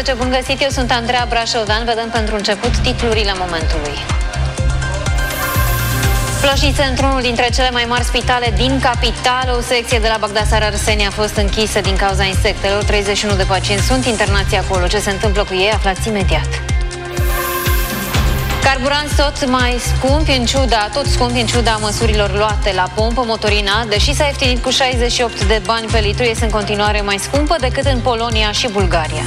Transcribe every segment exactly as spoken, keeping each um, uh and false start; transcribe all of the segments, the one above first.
ce bun găsit, eu sunt Andreea Brașovean. Vedem pentru început titlurile momentului. Ploșniță într-unul dintre cele mai mari spitale din capitală. O secție de la Bagdasar Arseni a fost închisă din cauza insectelor. treizeci și unu de pacienți sunt internați acolo. Ce se întâmplă cu ei, aflați imediat. Carburanți tot mai scumpi în ciuda, tot scumpi în ciuda măsurilor luate la pompă. Motorina, deși s-a ieftinit cu șaizeci și opt de bani pe litru, este în continuare mai scumpă decât în Polonia și Bulgaria.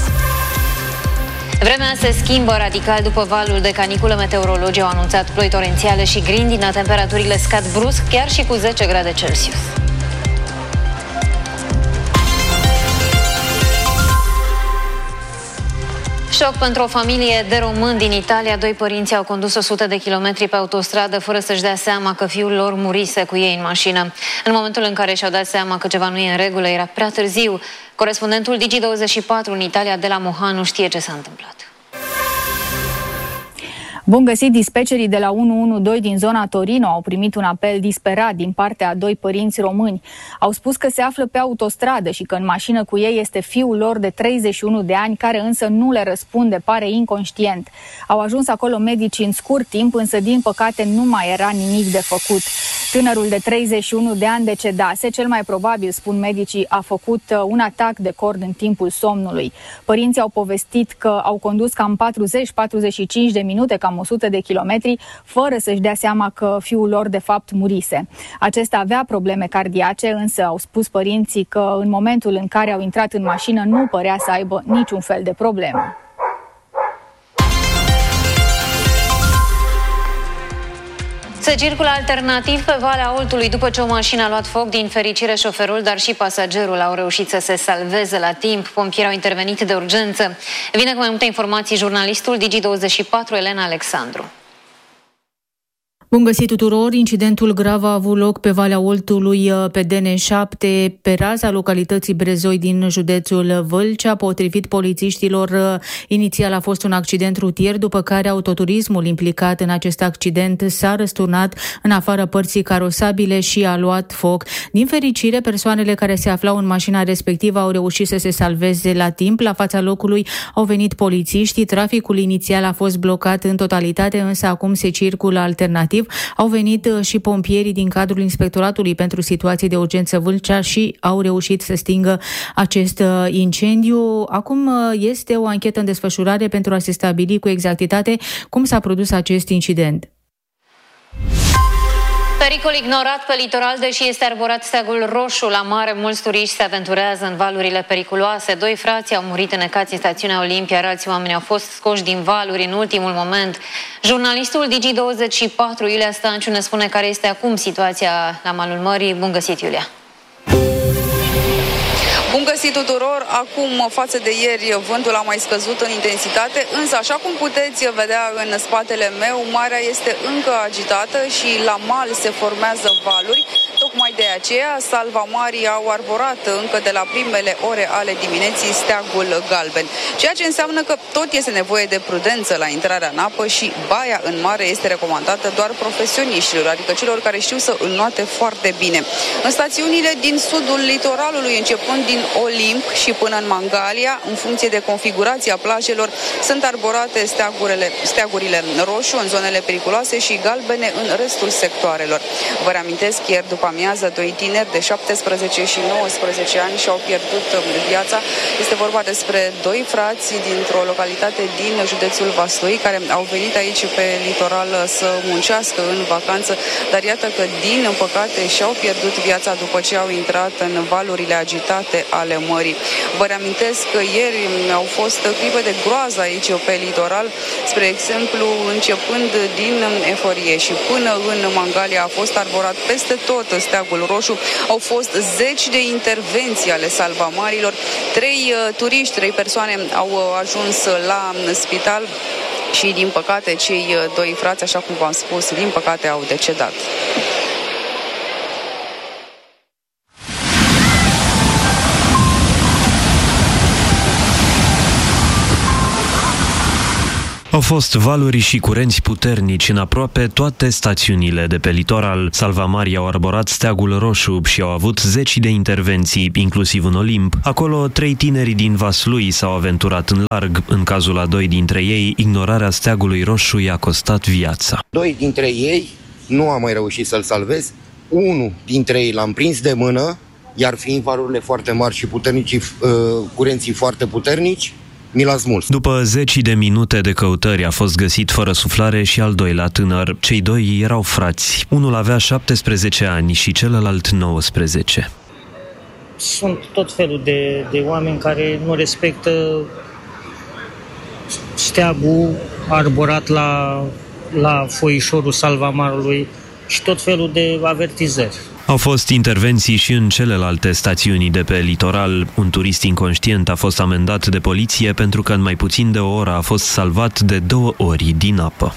Vremea se schimbă radical după valul de caniculă. Meteorologii au anunțat ploi torențiale și grindină. Temperaturile scad brusc, chiar și cu zece grade Celsius. Șoc pentru o familie de români din Italia. Doi părinți au condus o sută de kilometri pe autostradă fără să-și dea seama că fiul lor murise cu ei în mașină. În momentul în care și-au dat seama că ceva nu e în regulă, era prea târziu. Corespondentul Digi douăzeci și patru în Italia, de la Mohanu, știe ce s-a întâmplat. Bun găsit! Dispecerii de la unu unu doi din zona Torino au primit un apel disperat din partea a doi părinți români. Au spus că se află pe autostradă și că în mașină cu ei este fiul lor de treizeci și unu de ani, care însă nu le răspunde, pare inconștient. Au ajuns acolo medici în scurt timp, însă din păcate nu mai era nimic de făcut. Tânărul de treizeci și unu de ani decedase, cel mai probabil, spun medicii, a făcut un atac de cord în timpul somnului. Părinții au povestit că au condus cam patruzeci patruzeci și cinci de minute, cam o sută de kilometri, fără să-și dea seama că fiul lor de fapt murise. Acesta avea probleme cardiace, însă au spus părinții că în momentul în care au intrat în mașină nu părea să aibă niciun fel de problemă. Se circulă alternativ pe Valea Oltului după ce o mașină a luat foc. Din fericire, șoferul, dar și pasagerul au reușit să se salveze la timp. Pompierii au intervenit de urgență. Vine cu mai multe informații jurnalistul Digi douăzeci și patru, Elena Alexandru. Bun găsit tuturor! Incidentul grav a avut loc pe Valea Oltului, pe D N șapte, pe raza localității Brezoi din județul Vâlcea. Potrivit polițiștilor, inițial a fost un accident rutier, după care autoturismul implicat în acest accident s-a răsturnat în afara părții carosabile și a luat foc. Din fericire, persoanele care se aflau în mașina respectivă au reușit să se salveze la timp. La fața locului au venit polițiștii. Traficul inițial a fost blocat în totalitate, însă acum se circulă alternativ. Au venit și pompierii din cadrul Inspectoratului pentru Situații de Urgență Vâlcea și au reușit să stingă acest incendiu. Acum este o anchetă în desfășurare pentru a se stabili cu exactitate cum s-a produs acest incident. Pericol ignorat pe litoral, deși este arborat steagul roșu la mare. Mulți turiști se aventurează în valurile periculoase. Doi frați au murit înecați în stațiunea Olimpia, iar alți oameni au fost scoși din valuri în ultimul moment. Jurnalistul Digi douăzeci și patru, Iulia Stanciu, ne spune care este acum situația la malul mării. Bun găsit, Iulia! Bun găsit tuturor! Acum, față de ieri, vântul a mai scăzut în intensitate, însă, așa cum puteți vedea în spatele meu, marea este încă agitată și la mal se formează valuri. Tocmai de aceea, salvamarii au arborat încă de la primele ore ale dimineții steagul galben. Ceea ce înseamnă că tot este nevoie de prudență la intrarea în apă și baia în mare este recomandată doar profesioniștilor, adică celor care știu să înnoate foarte bine. În stațiunile din sudul litoralului, începând din Olimp și până în Mangalia, în funcție de configurația plajelor, sunt arborate steagurile, steagurile roșu în zonele periculoase și galbene în restul sectoarelor. Vă reamintesc, ieri după amiază, doi tineri de șaptesprezece și nouăsprezece ani și-au pierdut viața. Este vorba despre doi frați dintr-o localitate din județul Vaslui, care au venit aici pe litoral să muncească în vacanță, dar iată că, din păcate, și-au pierdut viața după ce au intrat în valurile agitate ale mării. Vă reamintesc că ieri au fost clipe de groază aici pe litoral, spre exemplu, începând din Eforie și până în Mangalia a fost arborat peste tot steagul roșu. Au fost zeci de intervenții ale salvamarilor. Trei uh, turiști, trei persoane au ajuns la spital și, din păcate, cei doi frați, așa cum v-am spus, din păcate au decedat. Au fost valuri și curenți puternici în aproape toate stațiunile de pe litoral. Salvamarii au arborat steagul roșu și au avut zeci de intervenții, inclusiv în Olimp. Acolo, trei tineri din Vaslui s-au aventurat în larg. În cazul a doi dintre ei, ignorarea steagului roșu i-a costat viața. Doi dintre ei nu am mai reușit să-l salvez. Unul dintre ei l-am prins de mână, iar fiind valurile foarte mari și puternici, uh, curenții foarte puternici, mi l-a smuls. După zeci de minute de căutări a fost găsit fără suflare și al doilea tânăr. Cei doi erau frați. Unul avea șaptesprezece ani și celălalt nouăsprezece. Sunt tot felul de, de oameni care nu respectă steagul arborat la, la foișorul salvamarului și tot felul de avertizări. Au fost intervenții și în celelalte stațiuni de pe litoral. Un turist inconștient a fost amendat de poliție pentru că în mai puțin de o oră a fost salvat de două ori din apă.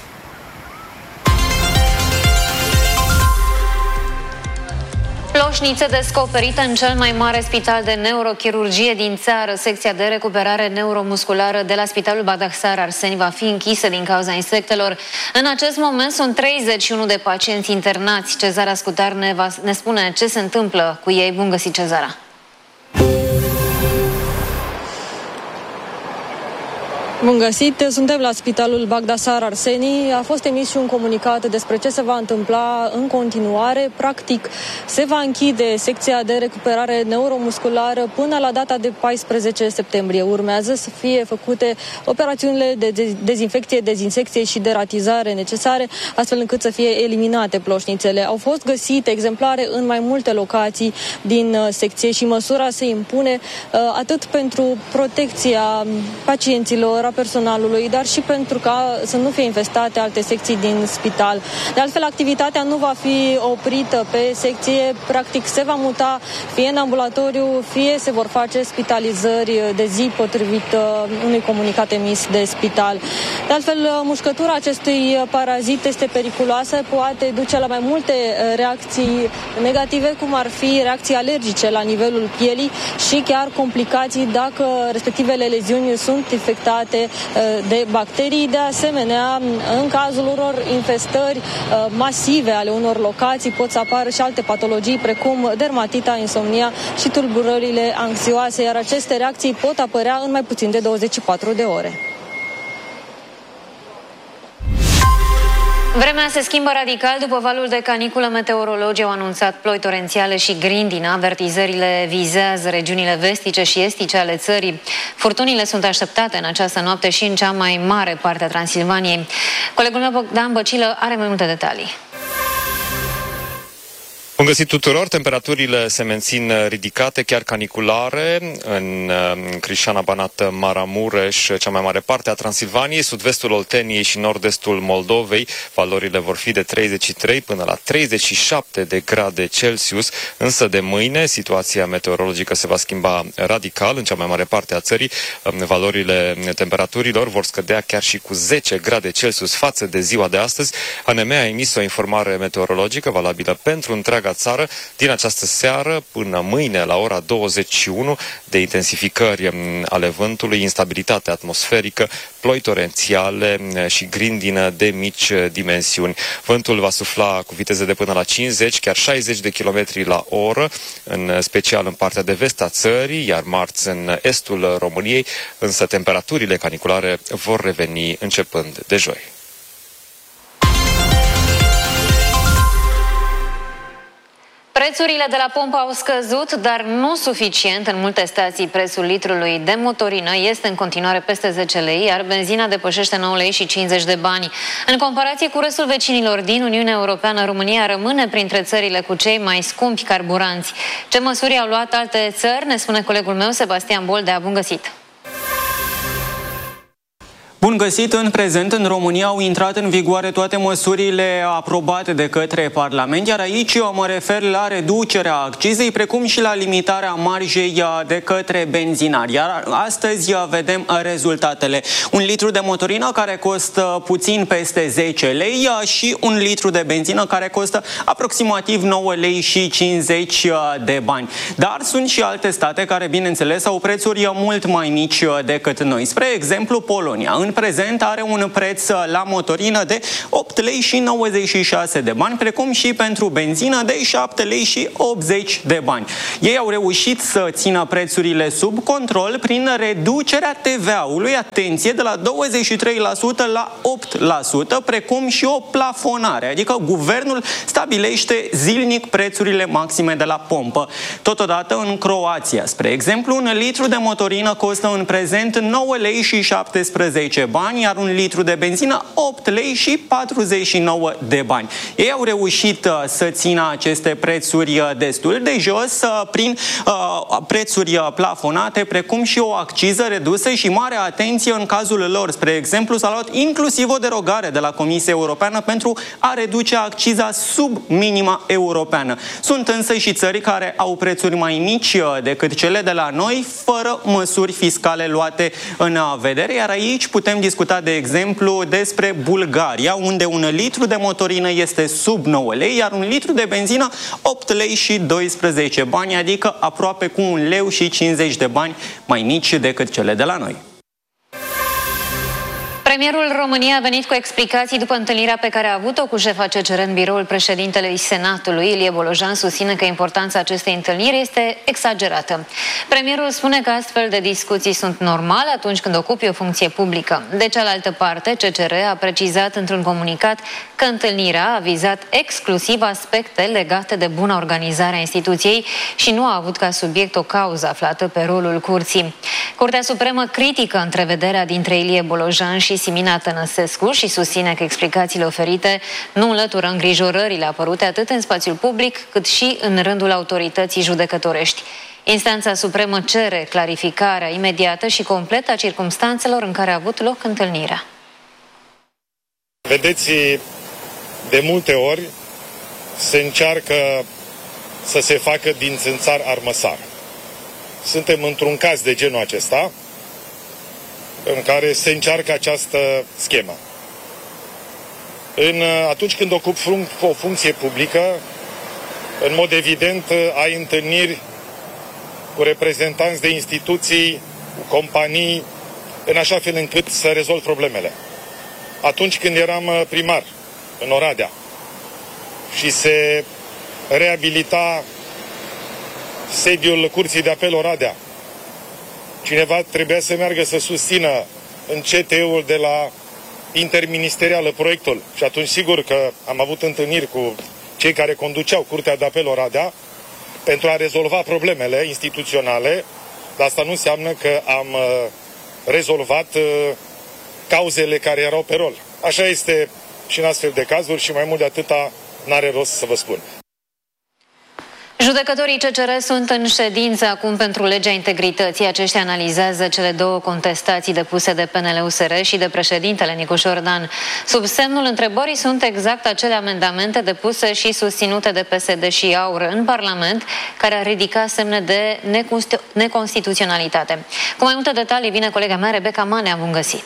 Ploșnițe descoperite în cel mai mare spital de neurochirurgie din țară. Secția de recuperare neuromusculară de la Spitalul Bagdasar Arseni va fi închisă din cauza insectelor. În acest moment sunt treizeci și unu de pacienți internați. Cezara Scutar ne, va, ne spune ce se întâmplă cu ei. Bun găsit, Cezara! Bun găsit! Suntem la Spitalul Bagdasar Arseni. A fost emis și un comunicat despre ce se va întâmpla în continuare. Practic, se va închide secția de recuperare neuromusculară până la data de paisprezece septembrie. Urmează să fie făcute operațiunile de dezinfecție, dezinsecție și deratizare necesare, astfel încât să fie eliminate ploșnițele. Au fost găsite exemplare în mai multe locații din secție și măsura se impune atât pentru protecția pacienților, personalului, dar și pentru ca să nu fie infestate alte secții din spital. De altfel, activitatea nu va fi oprită pe secție, practic se va muta fie în ambulatoriu, fie se vor face spitalizări de zi potrivit unui comunicat emis de spital. De altfel, mușcătura acestui parazit este periculoasă, poate duce la mai multe reacții negative, cum ar fi reacții alergice la nivelul pielii și chiar complicații dacă respectivele leziuni sunt infectate de bacterii. De asemenea, în cazul unor infestări masive ale unor locații pot să apară și alte patologii precum dermatita, insomnia și tulburările anxioase, iar aceste reacții pot apărea în mai puțin de douăzeci și patru de ore. Vremea se schimbă radical după valul de caniculă. Meteorologii au anunțat ploi torențiale și grindină. Avertizările vizează regiunile vestice și estice ale țării. Furtunile sunt așteptate în această noapte și în cea mai mare parte a Transilvaniei. Colegul meu Bogdan Băcilă are mai multe detalii. Bun găsit tuturor! Temperaturile se mențin ridicate, chiar caniculare, în Crișana, Banat, Maramureș, cea mai mare parte a Transilvaniei, sud-vestul Olteniei și nord-estul Moldovei. Valorile vor fi de treizeci și trei până la treizeci și șapte de grade Celsius, însă de mâine situația meteorologică se va schimba radical în cea mai mare parte a țării. Valorile temperaturilor vor scădea chiar și cu zece grade Celsius față de ziua de astăzi. A N M a emis o informare meteorologică valabilă pentru întreaga țară din această seară până mâine la ora douăzeci și unu de intensificări ale vântului, instabilitate atmosferică, ploi torențiale și grindină de mici dimensiuni. Vântul va sufla cu viteze de până la cincizeci, chiar șaizeci de kilometri la oră, în special în partea de vest a țării, iar marți în estul României, însă temperaturile caniculare vor reveni începând de joi. Prețurile de la pompă au scăzut, dar nu suficient. În multe stații prețul litrului de motorină este în continuare peste zece lei, iar benzina depășește nouă lei și cincizeci de bani. În comparație cu restul vecinilor din Uniunea Europeană, România rămâne printre țările cu cei mai scumpi carburanți. Ce măsuri au luat alte țări, ne spune colegul meu Sebastian Boldea. Bun găsit! Bun găsit! În prezent, în România au intrat în vigoare toate măsurile aprobate de către Parlament, iar aici eu mă refer la reducerea accizei, precum și la limitarea marjei de către benzinari. Iar astăzi vedem rezultatele. Un litru de motorină care costă puțin peste zece lei și un litru de benzină care costă aproximativ nouă lei și cincizeci de bani. Dar sunt și alte state care, bineînțeles, au prețuri mult mai mici decât noi. Spre exemplu, Polonia. În prezent are un preț la motorină de opt lei și nouăzeci și șase de bani, precum și pentru benzină de șapte lei și optzeci de bani. Ei au reușit să țină prețurile sub control prin reducerea T V A-ului, atenție, de la douăzeci și trei la sută la opt la sută, precum și o plafonare, adică guvernul stabilește zilnic prețurile maxime de la pompă. Totodată, în Croația, spre exemplu, un litru de motorină costă în prezent nouă lei și șaptesprezece bani, iar un litru de benzină opt lei și patruzeci și nouă de bani. Ei au reușit uh, să țină aceste prețuri uh, destul de jos uh, prin uh, prețuri uh, plafonate, precum și o acciză redusă și mare atenție în cazul lor. Spre exemplu, s-a luat inclusiv o derogare de la Comisia Europeană pentru a reduce acciza sub minima europeană. Sunt însă și țări care au prețuri mai mici uh, decât cele de la noi, fără măsuri fiscale luate în vedere, iar aici putem discuta, de exemplu, despre Bulgaria, unde un litru de motorină este sub nouă lei, iar un litru de benzină opt lei și doisprezece bani, adică aproape cu un leu și cincizeci de bani mai mici decât cele de la noi. Premierul României a venit cu explicații după întâlnirea pe care a avut-o cu șefa C C R în biroul președintelui Senatului. Ilie Bolojan susține că importanța acestei întâlniri este exagerată. Premierul spune că astfel de discuții sunt normale atunci când ocupi o funcție publică. De cealaltă parte, C C R a precizat într-un comunicat că întâlnirea a vizat exclusiv aspecte legate de bună organizare a instituției și nu a avut ca subiect o cauză aflată pe rolul curții. Curtea Supremă critică întrevederea dintre Ilie Bolojan și Simina Tănăsescu și susține că explicațiile oferite nu înlătură îngrijorările apărute atât în spațiul public cât și în rândul autorității judecătorești. Instanța Supremă cere clarificarea imediată și completă a circumstanțelor în care a avut loc întâlnirea. Vedeți, de multe ori se încearcă să se facă din țânțar armăsar. Suntem într-un caz de genul acesta, în care se încearcă această schemă. În, atunci când ocupi o funcție publică, în mod evident ai întâlniri cu reprezentanți de instituții, cu companii, în așa fel încât să rezolvi problemele. Atunci când eram primar în Oradea și se reabilita sediul Curții de Apel Oradea, cineva trebuia să meargă să susțină în C T E-ul de la interministerială proiectul. Și atunci sigur că am avut întâlniri cu cei care conduceau Curtea de Apel Oradea pentru a rezolva problemele instituționale, dar asta nu înseamnă că am rezolvat cauzele care erau pe rol. Așa este și în astfel de cazuri și mai mult de atâta n-are rost să vă spun. Judecătorii C C R sunt în ședință acum pentru legea integrității. Aceștia analizează cele două contestații depuse de P N L U S R și de președintele Nicușor Dan. Sub semnul întrebării sunt exact acele amendamente depuse și susținute de P S D și AUR în Parlament, care ar ridica semne de neconstituționalitate. Cu mai multe detalii vine colega mea, Rebecca Manea. Bun găsit!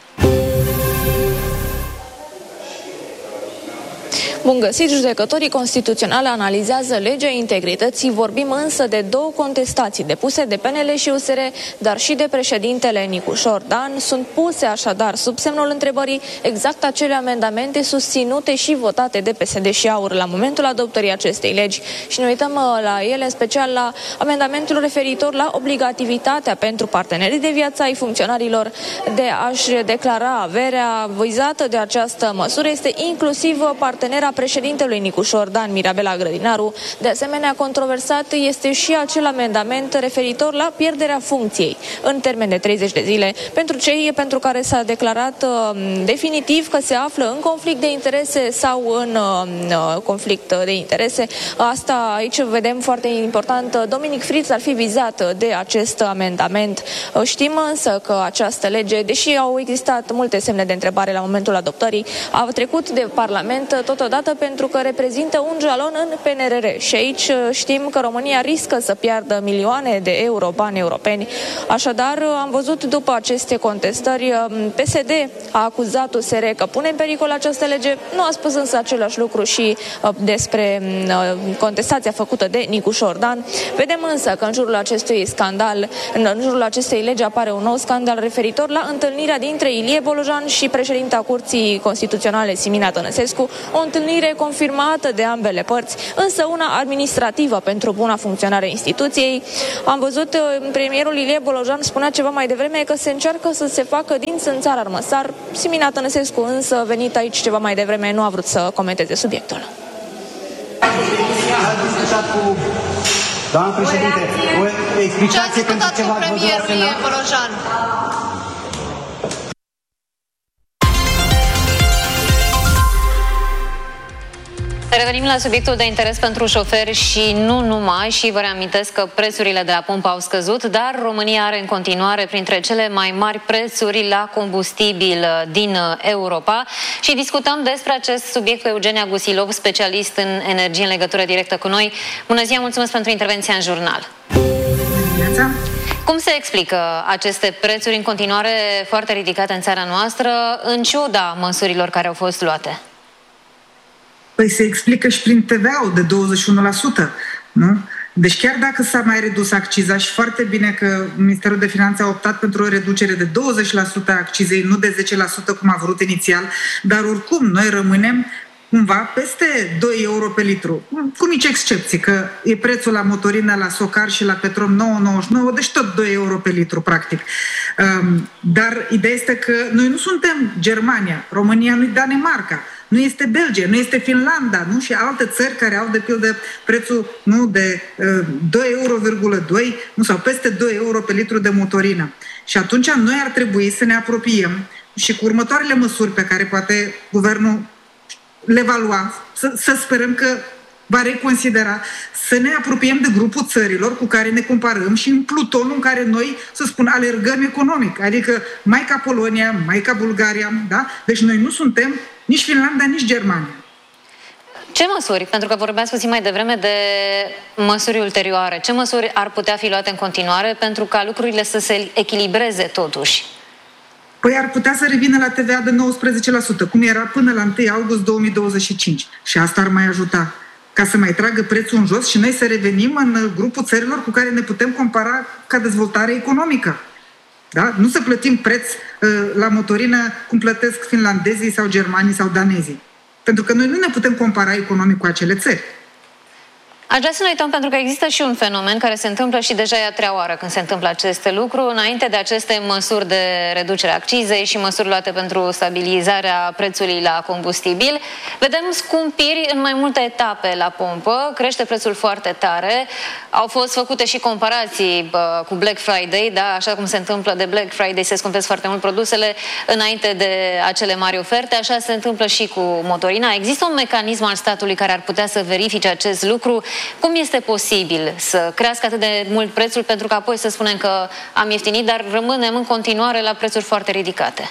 Bun găsit, judecătorii constituționale analizează legea integrității, vorbim însă de două contestații depuse de P N L și U S R, dar și de președintele Nicușor Dan. Sunt puse așadar sub semnul întrebării exact acele amendamente susținute și votate de P S D și AUR la momentul adoptării acestei legi. Și ne uităm la ele, în special la amendamentul referitor la obligativitatea pentru partenerii de viață ai funcționarilor de a-și declara averea vizată de această măsură. Este inclusiv partenera președintelui Nicușor Dan, Mirabela Grădinaru. De asemenea, controversat este și acel amendament referitor la pierderea funcției în termen de treizeci de zile pentru cei pentru care s-a declarat uh, definitiv că se află în conflict de interese sau în uh, conflict de interese. Asta aici vedem foarte important. Dominic Friț ar fi vizat de acest amendament. Știm însă că această lege, deși au existat multe semne de întrebare la momentul adoptării, a trecut de Parlament. Totodată importantă pentru că reprezintă un jalon în P N R R și aici știm că România riscă să piardă milioane de euro, bani europeni. Așadar, am văzut după aceste contestări, P S D a acuzat U S R că pune în pericol această lege, nu a spus însă același lucru și despre contestația făcută de Nicu Șordan. Vedem însă că în jurul acestui scandal, în jurul acestei legi apare un nou scandal referitor la întâlnirea dintre Ilie Bolojan și președinta Curții Constituționale Simina Tănăsescu, o întâlnire confirmată de ambele părți, însă una administrativă pentru buna funcționare a instituției. Am văzut premierul Ilie Bolojan spunea ceva mai devreme că se încearcă să se facă din țânțar armăsar. Simina Tănăsescu însă, venit aici ceva mai devreme, nu a vrut să comenteze subiectul. Doamna președinte, o explicație pentru ce v-ați văzut la Senat? Revenim la subiectul de interes pentru șoferi și nu numai, și vă reamintesc că prețurile de la pompă au scăzut, dar România are în continuare printre cele mai mari prețuri la combustibil din Europa și discutăm despre acest subiect cu Eugenia Gusilov, specialist în energie, în legătură directă cu noi. Bună ziua, mulțumesc pentru intervenția în jurnal. Cum se explică aceste prețuri în continuare foarte ridicate în țara noastră, în ciuda măsurilor care au fost luate? Păi se explică și prin T V A-ul de douăzeci și unu la sută, nu? Deci chiar dacă s-a mai redus acciza, și foarte bine că Ministerul de Finanțe a optat pentru o reducere de douăzeci la sută a accizei, nu de zece la sută cum a vrut inițial, dar oricum noi rămânem cumva peste doi euro pe litru, cu mici excepții, că e prețul la motorină, la Socar și la Petrom nouă virgulă nouăzeci și nouă, deci tot doi euro pe litru, practic. Dar ideea este că noi nu suntem Germania, România nu-i Danemarca, nu este Belgia, nu este Finlanda, nu? Și alte țări care au, de pildă, prețul nu, de uh, doi virgulă doi euro, nu, sau peste doi euro pe litru de motorină. Și atunci noi ar trebui să ne apropiem și cu următoarele măsuri pe care poate guvernul le va lua, să, să sperăm că va reconsidera, să ne apropiem de grupul țărilor cu care ne comparăm și în plutonul în care noi, să spun, alergăm economic. Adică mai ca Polonia, mai ca Bulgaria, da? Deci noi nu suntem nici Finlanda, nici Germania. Ce măsuri, pentru că vorbeați puțin mai devreme de măsuri ulterioare, ce măsuri ar putea fi luate în continuare pentru ca lucrurile să se echilibreze totuși? Păi ar putea să revină la T V A de nouăsprezece la sută, cum era până la întâi august două mii douăzeci și cinci. Și asta ar mai ajuta ca să mai tragă prețul în jos și noi să revenim în grupul țărilor cu care ne putem compara ca dezvoltare economică. Da? Nu să plătim preț uh, la motorină cum plătesc finlandezii sau germanii sau danezii. Pentru că noi nu ne putem compara economic cu acele țări. Aș vrea să ne uităm, pentru că există și un fenomen care se întâmplă și deja e a treia oară când se întâmplă aceste lucruri, înainte de aceste măsuri de reducere a accizei și măsuri luate pentru stabilizarea prețului la combustibil. Vedem scumpiri în mai multe etape la pompă, crește prețul foarte tare, au fost făcute și comparații bă, cu Black Friday, da? Așa cum se întâmplă de Black Friday, se scumpesc foarte mult produsele înainte de acele mari oferte, așa se întâmplă și cu motorina. Există un mecanism al statului care ar putea să verifice acest lucru? Cum este posibil să crească atât de mult prețul pentru că apoi să spunem că am ieftinit, dar rămânem în continuare la prețuri foarte ridicate?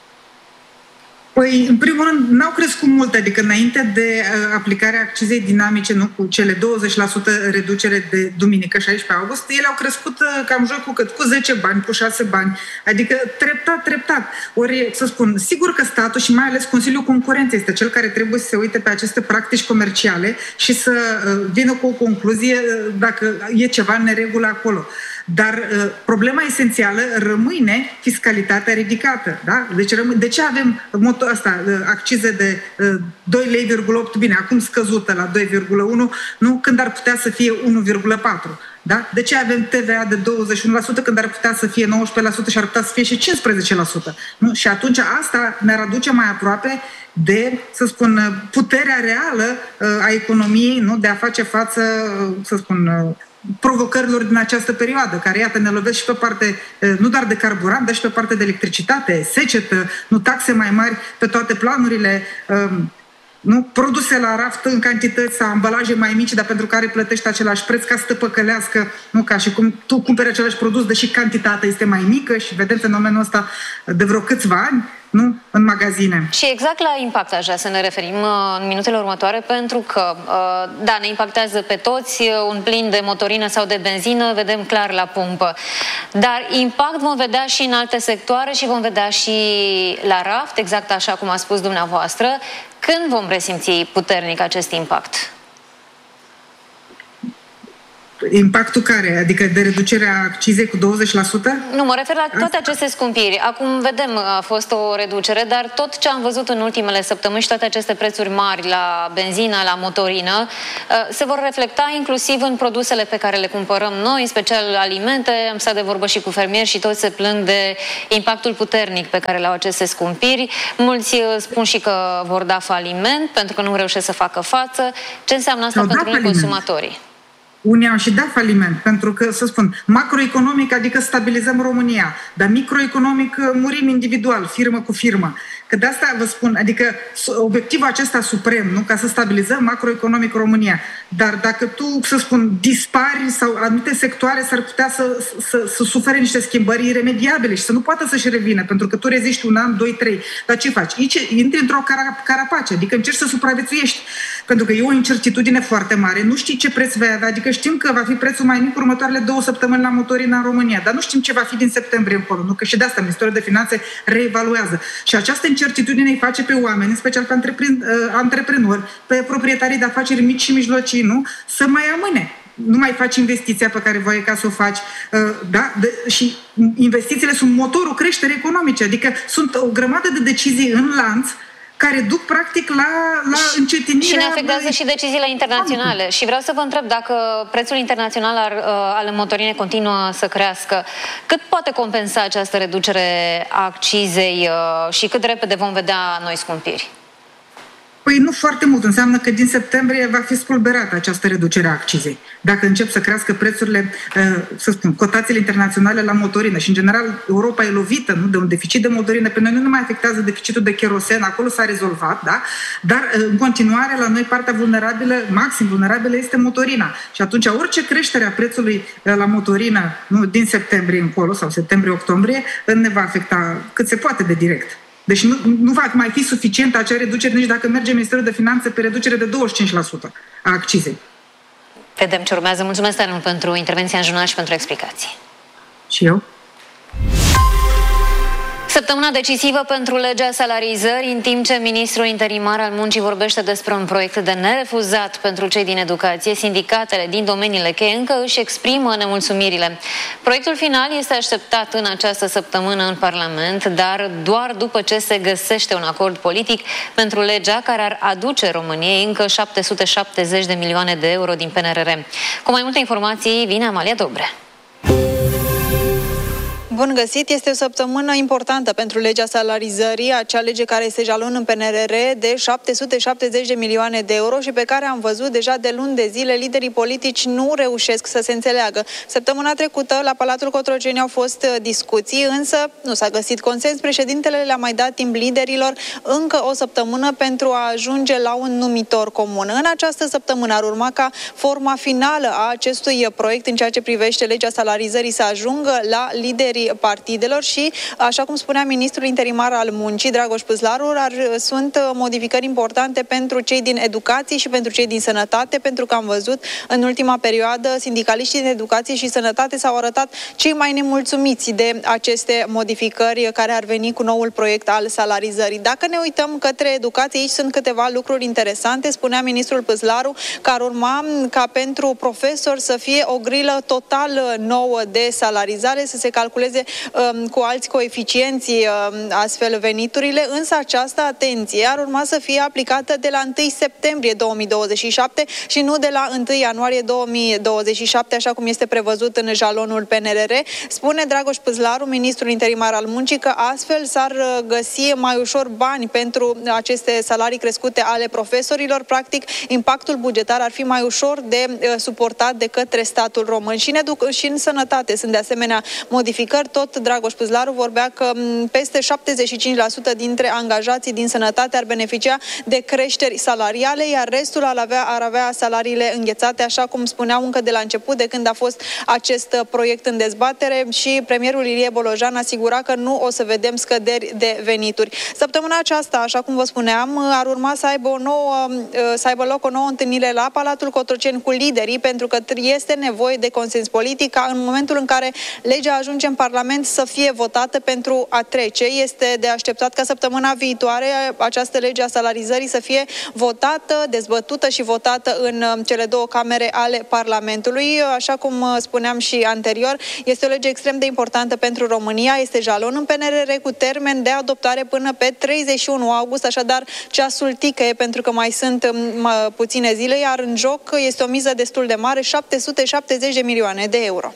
Păi, în primul rând, n-au crescut mult, adică înainte de uh, aplicarea accizei dinamice, nu, cu cele douăzeci la sută reducere de duminică, șaisprezece august, ele au crescut uh, cam joi cu cât? Cu zece bani, cu șase bani, adică treptat, treptat. Ori, să spun, sigur că statul și mai ales Consiliul Concurenței este cel care trebuie să se uite pe aceste practici comerciale și să uh, vină cu o concluzie uh, dacă e ceva în neregulă acolo. Dar uh, problema esențială rămâne fiscalitatea ridicată. Da? Deci de ce avem motor, asta, uh, accize de uh, doi lei virgulă opt, bine, acum scăzută la doi virgulă unu, nu, când ar putea să fie unu virgulă patru? Da? De ce avem T V A de douăzeci și unu la sută când ar putea să fie nouăsprezece la sută și ar putea să fie și cincisprezece la sută? Nu? Și atunci asta ne-ar aduce mai aproape de, să spun, puterea reală uh, a economiei, nu? De a face față, uh, să spun, uh, provocărilor din această perioadă, care, iată, ne lovesc și pe parte, nu doar de carburant, dar și pe parte de electricitate, secetă, nu, taxe mai mari pe toate planurile. nu? Produse la raft în cantități sau ambalaje mai mici, dar pentru care plătești același preț ca să te păcălească, nu? Ca și cum tu cumperi același produs, deși cantitatea este mai mică și vedem fenomenul ăsta de vreo câțiva ani, nu? În magazine. Și exact la impact aș vrea să ne referim în minutele următoare, pentru că, da, ne impactează pe toți, un plin de motorină sau de benzină, vedem clar la pumpă. Dar impact vom vedea și în alte sectoare și vom vedea și la raft, exact așa cum a spus dumneavoastră. Când vom resimți puternic acest impact? Impactul care? Adică de reducerea accizei cu douăzeci la sută? Nu, mă refer la toate aceste scumpiri. Acum vedem, a fost o reducere, dar tot ce am văzut în ultimele săptămâni și toate aceste prețuri mari la benzină, la motorină, se vor reflecta inclusiv în produsele pe care le cumpărăm noi, în special alimente. Am stat de vorbă și cu fermieri și toți se plâng de impactul puternic pe care le au aceste scumpiri. Mulți spun și că vor da faliment pentru că nu reușesc să facă față. Ce înseamnă asta Sau pentru da noi consumatorii? Unii au și dat faliment, pentru că, să spun, macroeconomic, adică stabilizăm România, dar microeconomic murim individual, firmă cu firmă. Că de asta vă spun, adică obiectivul acesta suprem, nu? Ca să stabilizăm macroeconomic România. Dar dacă tu, să spun, dispari sau anumite sectoare s-ar putea să, să, să sufere niște schimbări iremediabile și să nu poată să-și revină, pentru că tu reziști un an, doi, trei. Dar ce faci? Aici intri într-o carapace, adică încerci să supraviețuiești. Pentru că e o incertitudine foarte mare, nu știi ce preț vei avea, adică știm că va fi prețul mai mic următoarele două săptămâni la motorină în România, dar nu știm ce va fi din septembrie încolo, nu? Că și de asta Ministerul de Finanțe reevaluează. Și această incertitudine îi face pe oameni, în special pe antreprenori, pe proprietarii de afaceri mici și mijlocii, nu? Să mai amâne. Nu mai faci investiția pe care voiai ca să o faci. Da? De, și investițiile sunt motorul creșterii economice, adică sunt o grămadă de decizii în lanț care duc practic la, la încetinirea... Și ne afectează și deciziile internaționale. Și vreau să vă întreb, dacă prețul internațional al, al motorinei continuă să crească, cât poate compensa această reducere a accizei și cât repede vom vedea noi scumpiri? Păi nu foarte mult. Înseamnă că din septembrie va fi spulberată această reducere a accizei. Dacă încep să crească prețurile, să spun, cotațiile internaționale la motorină. Și în general Europa e lovită, nu? De un deficit de motorină. Pe noi nu ne mai afectează deficitul de kerosen, acolo s-a rezolvat, da? Dar în continuare la noi partea vulnerabilă, maxim vulnerabilă, este motorina. Și atunci orice creștere a prețului la motorină, nu, din septembrie încolo sau septembrie-octombrie, ne va afecta cât se poate de direct. Deci nu, nu va mai fi suficientă acea reducere nici dacă merge Ministerul de Finanțe pe reducere de douăzeci și cinci la sută a accizei. Vedem ce urmează. Mulțumesc tare mult pentru intervenția în jurnal și pentru explicații. Și eu. Săptămâna decisivă pentru legea salarizării, în timp ce ministrul interimar al muncii vorbește despre un proiect de nerefuzat pentru cei din educație, sindicatele din domeniile cheie încă își exprimă nemulțumirile. Proiectul final este așteptat în această săptămână în Parlament, dar doar după ce se găsește un acord politic pentru legea care ar aduce României încă șapte sute șaptezeci de milioane de euro din P N R R. Cu mai multe informații vine Amalia Dobre. Bun găsit! Este o săptămână importantă pentru legea salarizării, acea lege care este jalon în P N R R de șapte sute șaptezeci de milioane de euro și pe care am văzut deja de luni de zile liderii politici nu reușesc să se înțeleagă. Săptămâna trecută la Palatul Cotroceni au fost discuții, însă nu s-a găsit consens. Președintele le-a mai dat timp liderilor încă o săptămână pentru a ajunge la un numitor comun. În această săptămână ar urma ca forma finală a acestui proiect în ceea ce privește legea salarizării să ajungă la liderii partidelor și, așa cum spunea ministrul interimar al muncii, Dragoș Păslaru, ar, sunt modificări importante pentru cei din educație și pentru cei din sănătate, pentru că am văzut în ultima perioadă sindicaliștii din educație și sănătate s-au arătat cei mai nemulțumiți de aceste modificări care ar veni cu noul proiect al salarizării. Dacă ne uităm către educație, aici sunt câteva lucruri interesante. Spunea ministrul Păslaru că ar urma ca pentru profesori să fie o grilă total nouă de salarizare, să se calculeze um, cu alți coeficienți um, astfel veniturile, însă această atenție ar urma să fie aplicată de la întâi septembrie două mii douăzeci și șapte și nu de la întâi ianuarie două mii douăzeci și șapte, așa cum este prevăzut în jalonul P N R R. Spune Dragoș Păslaru, ministrul interimar al muncii, că astfel s-ar găsi mai ușor bani pentru aceste salarii crescute ale profesorilor. Practic, impactul bugetar ar fi mai ușor de uh, suportat de către statul român. Și în, edu- și în sănătate sunt de asemenea modificări. tot Dragoș Păzlaru vorbea că peste șaptezeci și cinci la sută dintre angajații din sănătate ar beneficia de creșteri salariale, iar restul ar avea, ar avea salariile înghețate, așa cum spuneau încă de la început, de când a fost acest proiect în dezbatere, și premierul Ilie Bolojan asigura că nu o să vedem scăderi de venituri. Săptămâna aceasta, așa cum vă spuneam, ar urma să aibă, o nouă, să aibă loc o nouă întâlnire la Palatul Cotroceni cu liderii, pentru că este nevoie de consens politic ca în momentul în care legea ajunge în Parlament să fie votată pentru a trece. Este de așteptat ca săptămâna viitoare această lege a salarizării să fie votată, dezbătută și votată în cele două camere ale Parlamentului. Așa cum spuneam și anterior, este o lege extrem de importantă pentru România, este jalon în P N R R cu termen de adoptare până pe treizeci și unu august, așadar ceasul ticăie pentru că mai sunt puține zile, iar în joc este o miză destul de mare, șapte sute șaptezeci de milioane de euro.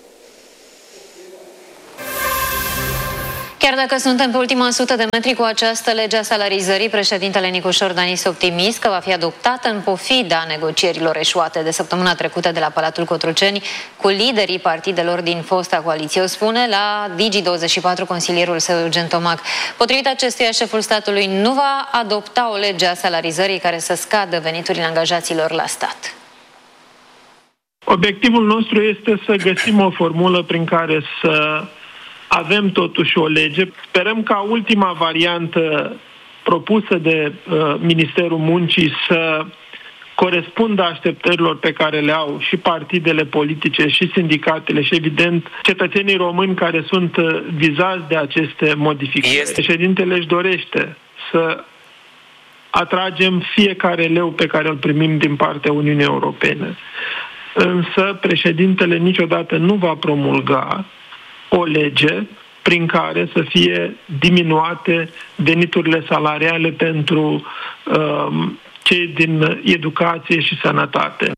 Chiar dacă suntem pe ultima sută de metri cu această lege a salarizării, președintele Nicu Șordan este optimist că va fi adoptată în pofida negocierilor eșuate de săptămâna trecută de la Palatul Cotroceni cu liderii partidelor din fosta coaliție, o spune la Digi douăzeci și patru consilierul său Eugen Tomac. Potrivit acestuia, șeful statului nu va adopta o lege a salarizării care să scadă veniturile angajaților la stat. Obiectivul nostru este să găsim o formulă prin care să avem totuși o lege. Sperăm ca ultima variantă propusă de uh, Ministerul Muncii să corespundă așteptărilor pe care le au și partidele politice, și sindicatele, și evident cetățenii români care sunt uh, vizați de aceste modificări. Este. Președintele își dorește să atragem fiecare leu pe care îl primim din partea Uniunii Europene. Însă președintele niciodată nu va promulga o lege prin care să fie diminuate veniturile salariale pentru uh, cei din educație și sănătate.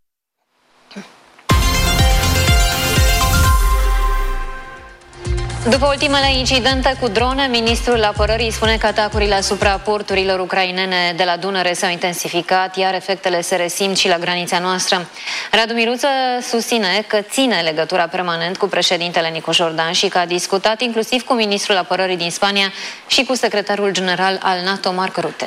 După ultimele incidente cu drone, ministrul apărării spune că atacurile asupra porturilor ucrainene de la Dunăre s-au intensificat, iar efectele se resimt și la granița noastră. Radu Miruță susține că ține legătura permanent cu președintele Nicu Șordan și că a discutat inclusiv cu ministrul apărării din Spania și cu secretarul general al NATO, Mark Rutte.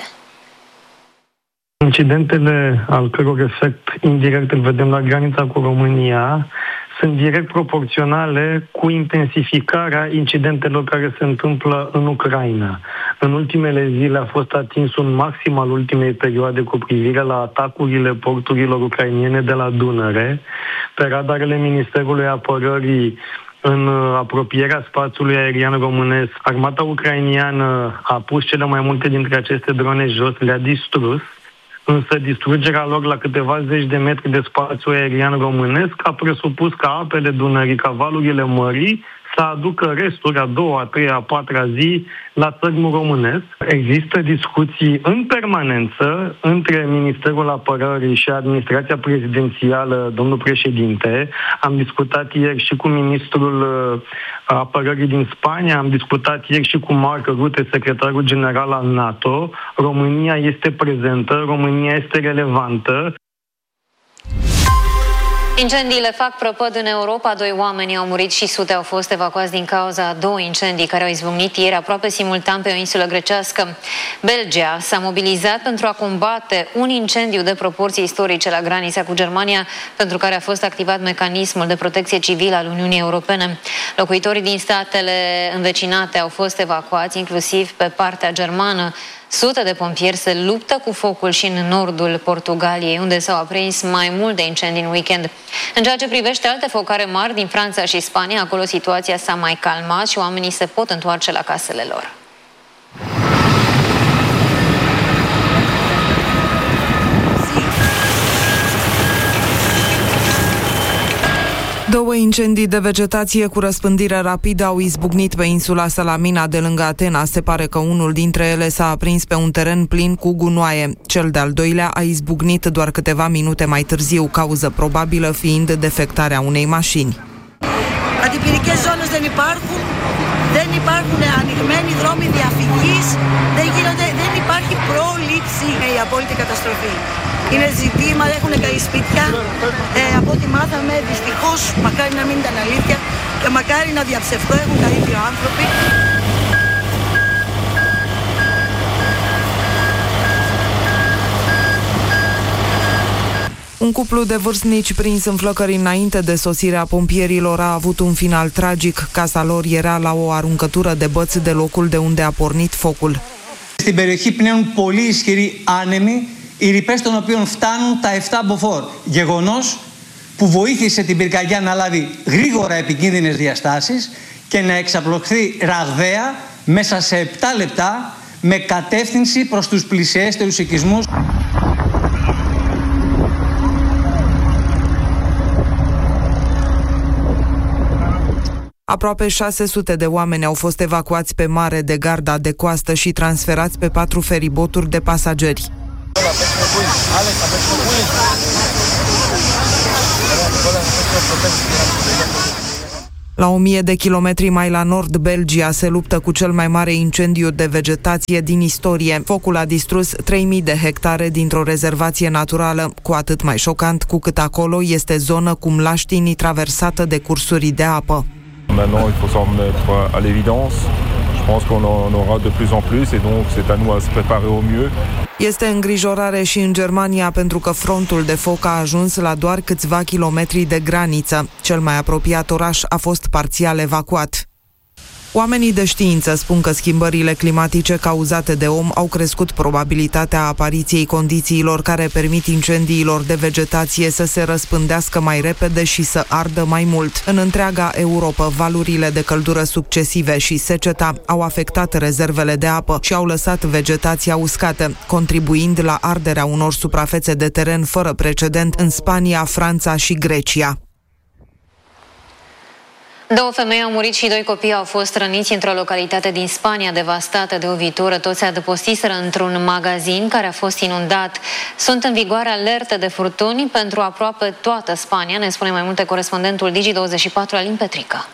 Incidentele al căror efect indirect îl vedem la granița cu România sunt direct proporționale cu intensificarea incidentelor care se întâmplă în Ucraina. În ultimele zile a fost atins un maxim al ultimei perioade cu privire la atacurile porturilor ucrainene de la Dunăre. Pe radarele Ministerului Apărării, în apropierea spațiului aerian românesc, armata ucrainiană a pus cele mai multe dintre aceste drone jos, le-a distrus, însă distrugerea lor la câteva zeci de metri de spațiu aerian românesc a presupus ca apele Dunării, ca valurile mării, să aducă resturi a doua, a treia, a patra zi la țărmul românesc. Există discuții în permanență între Ministerul Apărării și Administrația Prezidențială, domnul președinte. Am discutat ieri și cu Ministrul Apărării din Spania, am discutat ieri și cu Mark Rutte, secretarul general al NATO. România este prezentă, România este relevantă. Incendiile fac prăpăd în Europa, doi oameni au murit și sute au fost evacuați din cauza a două incendii care au izbucnit ieri aproape simultan pe o insulă grecească. Belgia s-a mobilizat pentru a combate un incendiu de proporții istorice la granița cu Germania, pentru care a fost activat mecanismul de protecție civilă al Uniunii Europene. Locuitorii din statele învecinate au fost evacuați, inclusiv pe partea germană. Sute de pompieri se luptă cu focul și în nordul Portugaliei, unde s-au aprins mai multe incendii în weekend. În ceea ce privește alte focare mari din Franța și Spania, acolo situația s-a mai calmat și oamenii se pot întoarce la casele lor. Două incendii de vegetație cu răspândire rapidă au izbucnit pe insula Salamina de lângă Atena. Se pare că unul dintre ele s-a aprins pe un teren plin cu gunoaie. Cel de-al doilea a izbucnit doar câteva minute mai târziu, cauză probabilă fiind defectarea unei mașini. Αντιπυρικές ζώνες δεν υπάρχουν, δεν υπάρχουν ανοιγμένοι δρόμοι διαφυγής, δεν, γίνονται, δεν υπάρχει πρόληψη. Η απόλυτη καταστροφή. Είναι ζητήμα, έχουν καεί σπίτια. Ε, από ό,τι μάθαμε, δυστυχώς, μακάρι να μην ήταν αλήθεια, και μακάρι να διαψευδώ, έχουν καεί δύο άνθρωποι. Un cuplu de vârstnici prins în flăcări înainte de sosirea pompierilor a avut un final tragic. Casa lor era la o aruncătură de băți de locul de unde a pornit focul. Στην περιοχή πνέουν πολύ ισχυροί άνεμοι, οι ρηπές των οποίων φτάνουν τα επτά μποφόρ. Γεγονός που βοήθησε την πυρκαγιά να λάβει γρήγορα επικίνδυνες διαστάσεις και να εξαπλωθεί ραγδαία μέσα σε επτά λεπτά με κατεύθυνση προς τους πλησιέστερους οικισμούς. Aproape șase sute de oameni au fost evacuați pe mare de garda de coastă și transferați pe patru feriboturi de pasageri. La o mie de kilometri mai la nord, Belgia se luptă cu cel mai mare incendiu de vegetație din istorie. Focul a distrus trei mii de hectare dintr-o rezervație naturală, cu atât mai șocant cu cât acolo este zonă cu mlaștinii traversată de cursuri de apă. Maintenant, il faut s'en mettre à l'évidence. Je pense qu'on en aura de plus en plus et donc c'est à nous à se préparer au mieux. Este îngrijorare și în Germania pentru că frontul de foc a ajuns la doar câțiva kilometri de graniță. Cel mai apropiat oraș a fost parțial evacuat. Oamenii de știință spun că schimbările climatice cauzate de om au crescut probabilitatea apariției condițiilor care permit incendiilor de vegetație să se răspândească mai repede și să ardă mai mult. În întreaga Europă, valurile de căldură succesive și seceta au afectat rezervele de apă și au lăsat vegetația uscată, contribuind la arderea unor suprafețe de teren fără precedent în Spania, Franța și Grecia. Două femei au murit și doi copii au fost răniți într-o localitate din Spania devastată de o viitură. Toți se adăpostiseră într-un magazin care a fost inundat. Sunt în vigoare alerte de furtuni pentru aproape toată Spania. Ne spune mai multe corespondentul Digi douăzeci și patru, Alin Petrica.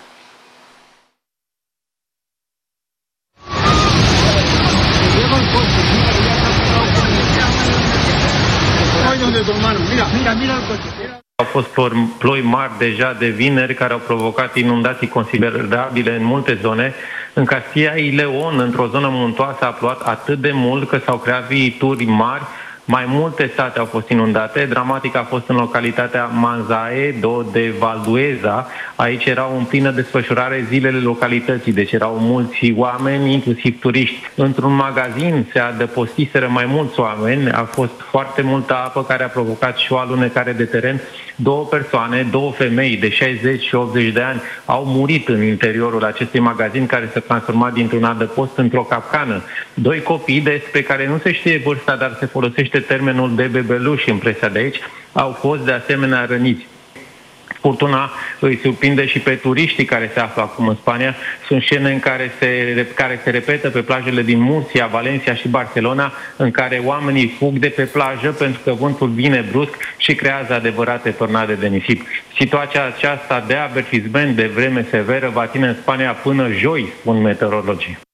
Au fost ploi mari deja de vineri care au provocat inundații considerabile în multe zone. În Castilla y León, într-o zonă muntoasă, a plouat atât de mult că s-au creat viituri mari. Mai multe sate au fost inundate. Dramatic a fost în localitatea Manzaedo de Valdueza. Aici erau în plină desfășurare zilele localității, deci erau mulți oameni, inclusiv turiști. Într-un magazin se adăpostiseră mai mulți oameni. A fost foarte multă apă care a provocat și o alunecare de teren. Două persoane, două femei de șaizeci și optzeci de ani au murit în interiorul acestui magazin care s-a transformat dintr-un adăpost într-o capcană. Doi copii despre care nu se știe vârsta, dar se folosește termenul de bebeluși în presa de aici, au fost de asemenea răniți. Furtuna îi surprinde și pe turiștii care se află acum în Spania. Sunt scene în care se, care se repetă pe plajele din Murcia, Valencia și Barcelona, în care oamenii fug de pe plajă pentru că vântul vine brusc și creează adevărate tornade de nisip. Situația aceasta de avertisment de vreme severă va ține în Spania până joi, spun meteorologii.